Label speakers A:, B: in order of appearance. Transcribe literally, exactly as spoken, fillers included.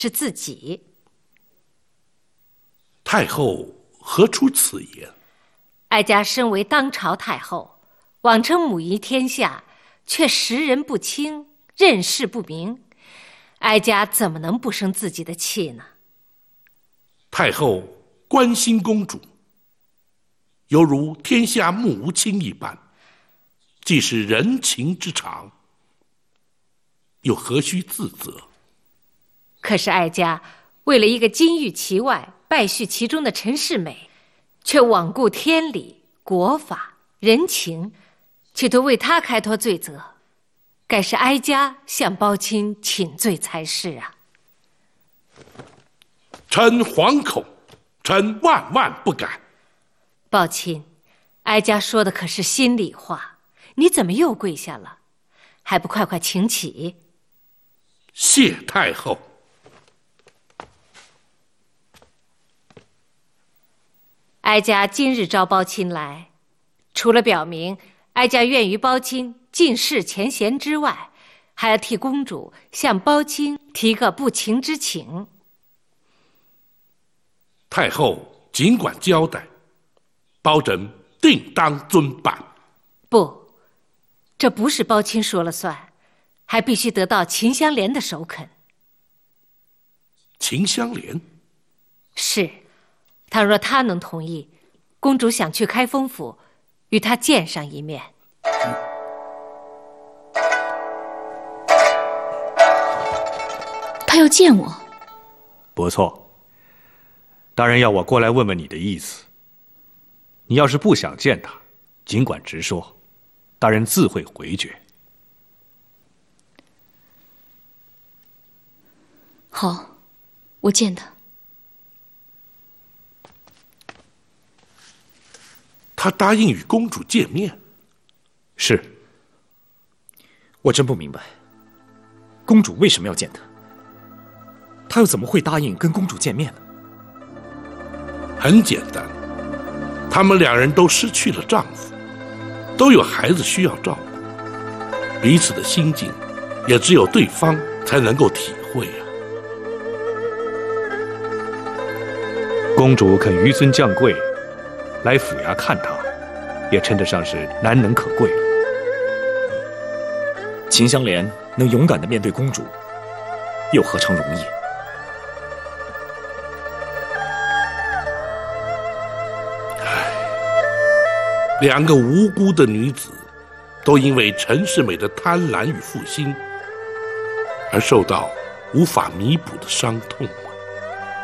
A: 是自己。
B: 太后何出此言？
A: 哀家身为当朝太后，妄称母仪天下，却识人不清，认事不明，哀家怎么能不生自己的气呢？
B: 太后关心公主，犹如天下目无亲一般，既是人情之常，又何须自责？
A: 可是哀家为了一个金玉其外，败絮其中的陈世美，却罔顾天理、国法、人情，企图为他开脱罪责，该是哀家向胞亲请罪才是啊！
B: 臣惶恐，臣万万不敢。
A: 胞亲，哀家说的可是心里话，你怎么又跪下了？还不快快请起！
B: 谢太后。
A: 哀家今日召胞亲来，除了表明哀家愿与胞亲尽释前嫌之外，还要替公主向胞亲提个不情之请。
B: 太后尽管交代，包拯定当遵办。
A: 不，这不是胞亲说了算，还必须得到秦香莲的首肯。
B: 秦香莲？
A: 是，倘若她能同意，公主想去开封府与她见上一面。
C: 他要见我？
D: 不错，大人要我过来问问你的意思。你要是不想见他，尽管直说，大人自会回绝。
C: 好，我见他。
B: 他答应与公主见面。
D: 是。
E: 我真不明白，公主为什么要见他？他又怎么会答应跟公主见面呢？
B: 很简单，他们两人都失去了丈夫，都有孩子需要照顾，彼此的心境也只有对方才能够体会啊。
D: 公主肯纡尊降贵来府衙看他，也称得上是难能可贵了。
E: 秦香莲能勇敢地面对公主，又何尝容易？
B: 两个无辜的女子，都因为陈世美的贪婪与负心，而受到无法弥补的伤痛。